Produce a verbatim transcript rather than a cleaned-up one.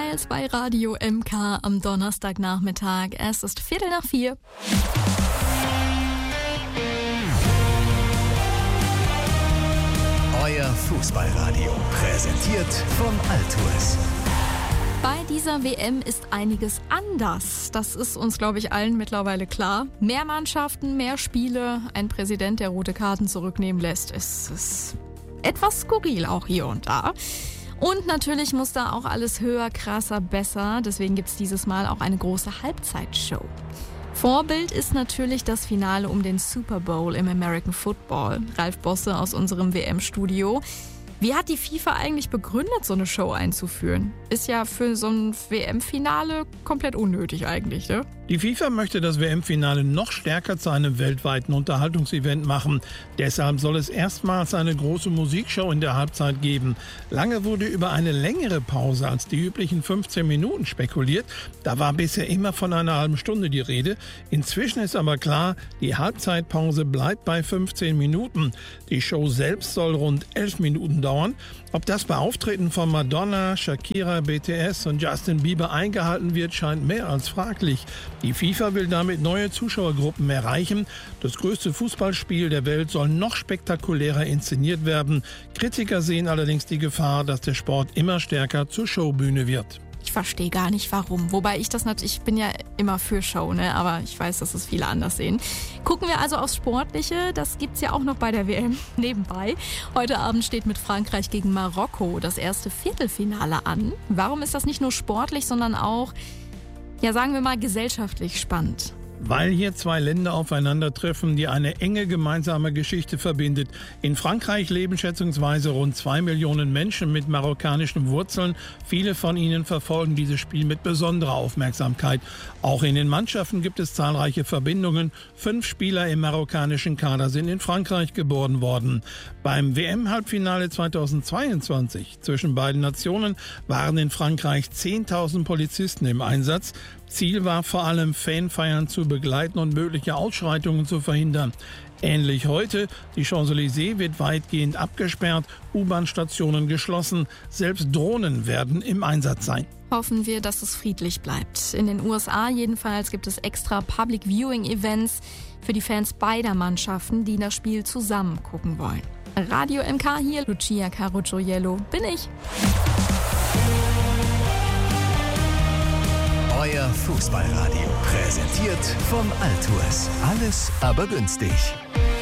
Fußballstyle bei Radio M K am Donnerstagnachmittag. Es ist Viertel nach vier. Euer Fußballradio, präsentiert von Altours. Bei dieser W M ist einiges anders. Das ist uns, glaube ich, allen mittlerweile klar. Mehr Mannschaften, mehr Spiele, ein Präsident, der rote Karten zurücknehmen lässt. Es ist etwas skurril auch hier und da. Und natürlich muss da auch alles höher, krasser, besser. Deswegen gibt es dieses Mal auch eine große Halbzeitshow. Vorbild ist natürlich das Finale um den Super Bowl im American Football. Ralf Bosse aus unserem W M-Studio. Wie hat die FIFA eigentlich begründet, so eine Show einzuführen? Ist ja für so ein W M-Finale komplett unnötig eigentlich, ne? Die FIFA möchte das W M-Finale noch stärker zu einem weltweiten Unterhaltungsevent machen. Deshalb soll es erstmals eine große Musikshow in der Halbzeit geben. Lange wurde über eine längere Pause als die üblichen fünfzehn Minuten spekuliert. Da war bisher immer von einer halben Stunde die Rede. Inzwischen ist aber klar, die Halbzeitpause bleibt bei fünfzehn Minuten. Die Show selbst soll rund elf Minuten dauern. Ob das bei Auftritten von Madonna, Shakira, B T S und Justin Bieber eingehalten wird, scheint mehr als fraglich. Die FIFA will damit neue Zuschauergruppen erreichen. Das größte Fußballspiel der Welt soll noch spektakulärer inszeniert werden. Kritiker sehen allerdings die Gefahr, dass der Sport immer stärker zur Showbühne wird. Ich verstehe gar nicht, warum. Wobei ich das natürlich, ich bin ja immer für Show, ne? Aber ich weiß, dass es viele anders sehen. Gucken wir also aufs Sportliche. Das gibt's ja auch noch bei der W M nebenbei. Heute Abend steht mit Frankreich gegen Marokko das erste Viertelfinale an. Warum ist das nicht nur sportlich, sondern auch, ja, sagen wir mal, gesellschaftlich spannend? Weil hier zwei Länder aufeinandertreffen, die eine enge gemeinsame Geschichte verbindet. In Frankreich leben schätzungsweise rund zwei Millionen Menschen mit marokkanischen Wurzeln. Viele von ihnen verfolgen dieses Spiel mit besonderer Aufmerksamkeit. Auch in den Mannschaften gibt es zahlreiche Verbindungen. Fünf Spieler im marokkanischen Kader sind in Frankreich geboren worden. Beim W M-Halbfinale zweitausendzweiundzwanzig zwischen beiden Nationen waren in Frankreich zehntausend Polizisten im Einsatz. Ziel war vor allem, Fanfeiern zu begleiten und mögliche Ausschreitungen zu verhindern. Ähnlich heute, die Champs-Élysées wird weitgehend abgesperrt, U-Bahn-Stationen geschlossen, selbst Drohnen werden im Einsatz sein. Hoffen wir, dass es friedlich bleibt. In den U S A jedenfalls gibt es extra Public Viewing Events für die Fans beider Mannschaften, die das Spiel zusammen gucken wollen. Radio M K hier, Lucia Caruggiello bin ich. Euer Fußballradio, präsentiert von Altours. Alles aber günstig.